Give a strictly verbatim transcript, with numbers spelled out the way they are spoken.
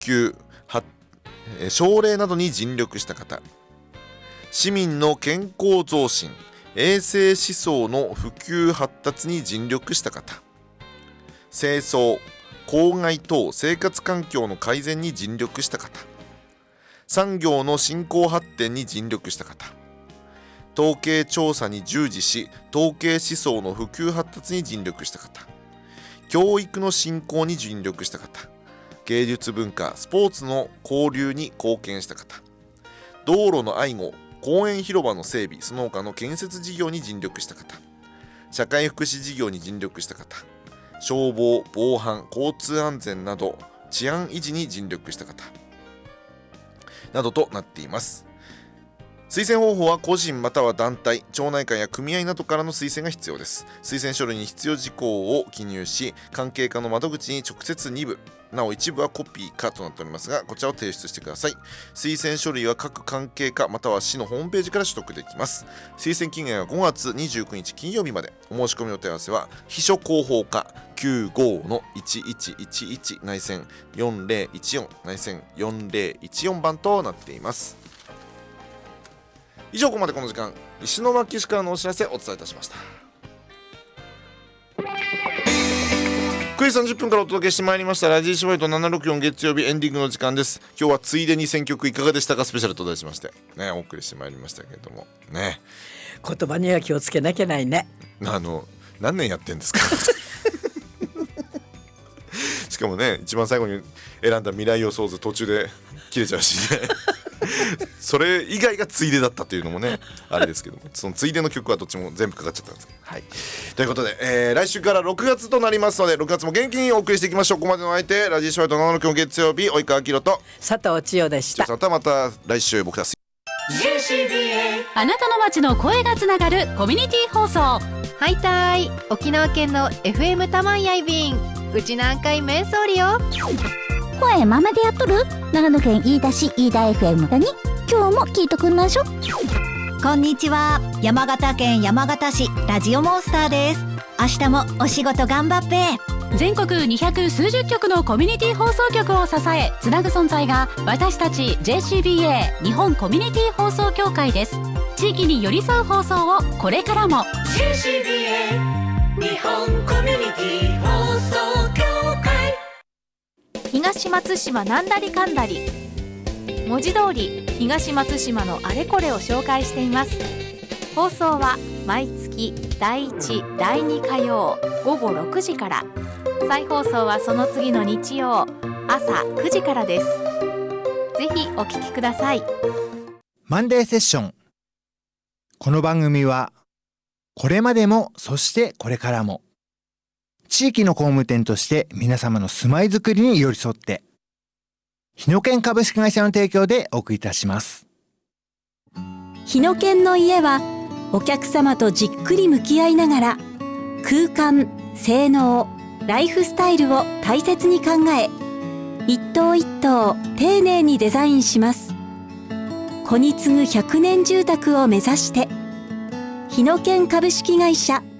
旧奨励などに尽力した方、市民の健康増進、衛生思想の普及発達に尽力した方、清掃、公害等生活環境の改善に尽力した方、産業の振興発展に尽力した方、統計調査に従事し統計思想の普及発達に尽力した方、教育の振興に尽力した方、芸術文化スポーツの交流に貢献した方、道路の愛護、公園広場の整備その他の建設事業に尽力した方、社会福祉事業に尽力した方、消防、防犯、交通安全など治安維持に尽力した方などとなっています。推薦方法は個人または団体、町内会や組合などからの推薦が必要です。推薦書類に必要事項を記入し、関係課の窓口に直接に部、なお一部はコピーかとなっておりますが、こちらを提出してください。推薦書類は各関係課または市のホームページから取得できます。推薦期限はごがつにじゅうくにち金曜日まで。お申し込みお問い合わせは秘書広報課 きゅうごのいちいちいちいち 内線よんぜろいちよん内線よんぜろいちよん番となっています。以上、ここまでこの時間石巻市からのお知らせをお伝えいたしました。くじさんじゅっぷんからお届けしてまいりましたラジーシワイトななろくよん月曜日エンディングの時間です。今日はついでに選曲いかがでしたかスペシャルと題しましてね、お送りしてまいりましたけれどもね、 言葉には気をつけなきゃないね。 あの何年やってんですかしかもね、一番最後に選んだ未来予想図途中で切れちゃうしねそれ以外がついでだったというのもねあれですけども、そのついでの曲はどっちも全部かかっちゃったんですけど、はい、ということで、えー、来週からろくがつとなりますのでろくがつも元気にお送りしていきましょう。ここまでの相手ラジーシワイトななろくよん月曜日及川明と佐藤千代でした。 またまた来週僕たちあなたの街の声がつながるコミュニティ放送。 はいたい、沖縄県の エフエム たまんやいびん、うち何回めんそうりよ。 声ママでやっとる長野県飯田市飯田 エフエム だに今日も聞いとくんなしょ。 こんにちは、山形県山形市ラジオモンスターです。明日もお仕事頑張っぺ。 全国にひゃくすうじゅっきょくのコミュニティ放送局を支えつなぐ存在が私たち ジェーシービーエー 日本コミュニティ放送協会です。地域に寄り添う放送をこれからもジェーシービーエー 日本コミュニティ放送協会。 東松島なんだりかんだり、文字通り東松島のあれこれを紹介しています。放送は毎月だいいち、だいに火曜ごごろくじから、再放送はその次の日曜朝くじからです。ぜひお聞きください。 マンデーセッション。この番組はこれまでもそしてこれからも地域の工務店として皆様の住まいづくりに寄り添って日野研株式会社の提供でお送りいたします。 日野研の家はお客様とじっくり向き合いながら空間、性能、ライフスタイルを大切に考え一棟一棟丁寧にデザインします。子に次ぐひゃくねん住宅を目指して日野研株式会社